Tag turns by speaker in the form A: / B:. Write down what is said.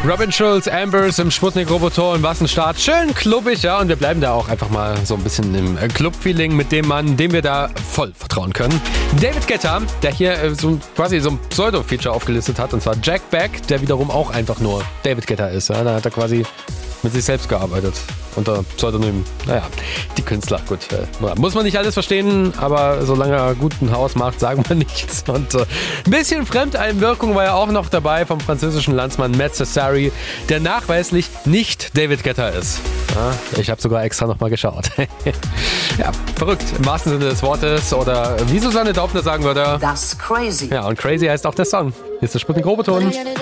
A: Robin Schulz, Ambers im Sputnik-Roboter und was ein Start. Schön klubbig, ja, und wir bleiben da auch einfach mal so ein bisschen im Club-Feeling mit dem Mann, dem wir da voll vertrauen können. David Guetta, der hier quasi so ein Pseudo-Feature aufgelistet hat, und zwar Jack Beck, der wiederum auch einfach nur David Guetta ist. Ja, da hat er quasi mit sich selbst gearbeitet. Unter Pseudonym. Naja, die Künstler, gut. Muss man nicht alles verstehen, aber solange er guten Haus macht, sagen wir nichts. Und ein bisschen Fremdeinwirkung war ja auch noch dabei vom französischen Landsmann Matt Cesari, der nachweislich nicht David Guetta ist. Ja, ich habe sogar extra nochmal geschaut. Ja, verrückt, im wahrsten Sinne des Wortes. Oder wie Susanne Daubner sagen würde,
B: das crazy.
A: Ja, und crazy heißt auch der Song. Hier ist der Sputnik-Roboton.